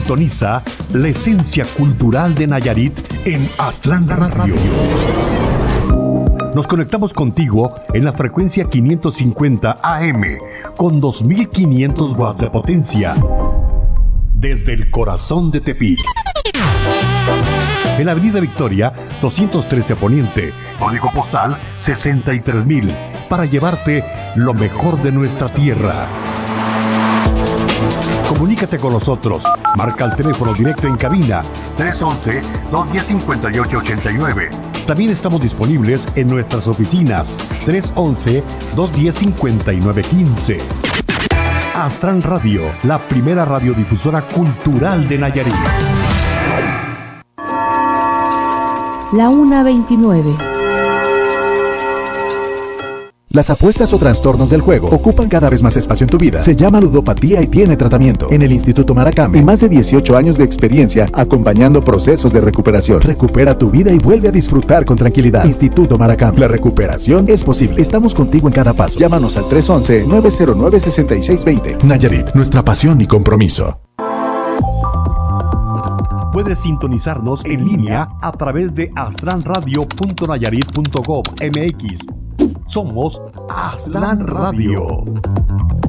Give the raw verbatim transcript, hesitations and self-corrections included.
Sintoniza la esencia cultural de Nayarit en Aztlán Radio. Nos conectamos contigo en la frecuencia quinientos cincuenta A M con dos mil quinientos watts de potencia desde el corazón de Tepic. En la Avenida Victoria, doscientos trece Poniente, código postal sesenta y tres mil, para llevarte lo mejor de nuestra tierra. Comunícate con nosotros. Marca el teléfono directo en cabina tres once, dos diez, cincuenta y ocho ochenta y nueve. También estamos disponibles en nuestras oficinas tres once, dos diez, cincuenta y nueve quince. Aztlán Radio, la primera radiodifusora cultural de Nayarit. La una veintinueve. Las apuestas o trastornos del juego ocupan cada vez más espacio en tu vida. Se llama ludopatía y tiene tratamiento. En el Instituto Maracam, y más de dieciocho años de experiencia acompañando procesos de recuperación. Recupera tu vida y vuelve a disfrutar con tranquilidad. Instituto Maracam, la recuperación es posible. Estamos contigo en cada paso. Llámanos al tres once, nueve cero nueve, seis seis dos cero. Nayarit, nuestra pasión y compromiso. Puedes sintonizarnos en línea a través de aztlán radio punto nayarit punto gov punto m x. Somos Aztlán Radio.